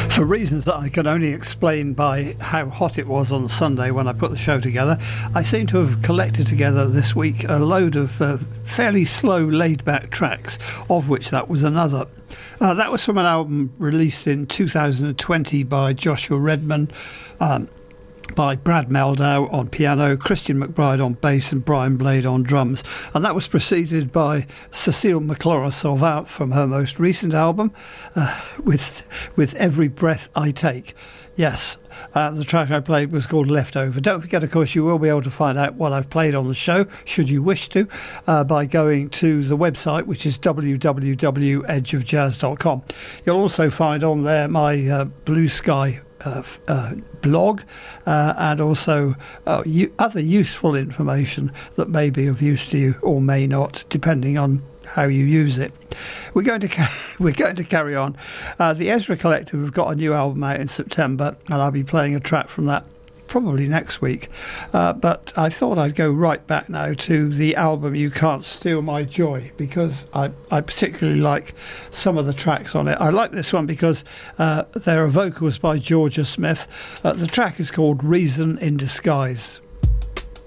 For reasons that I can only explain by how hot it was on Sunday when I put the show together, I seem to have collected together this week a load of fairly slow, laid-back tracks, of which that was another. That was from an album released in 2020 by Joshua Redman, by Brad Meldau on piano, Christian McBride on bass and Brian Blade on drums. And that was preceded by Cécile McLaurin-Salvant from her most recent album, with Every Breath I Take. Yes, the track I played was called Leftover. Don't forget, of course, you will be able to find out what I've played on the show, should you wish to, by going to the website, which is www.edgeofjazz.com. You'll also find on there my Blue Sky blog and also other useful information that may be of use to you or may not, depending on how you use it. We're going to carry on. The Ezra Collective have got a new album out in September, and I'll be playing a track from that probably next week, but I thought I'd go right back now to the album You Can't Steal My Joy, because I particularly like some of the tracks on it. I like this one because there are vocals by Georgia Smith. The track is called Reason in Disguise.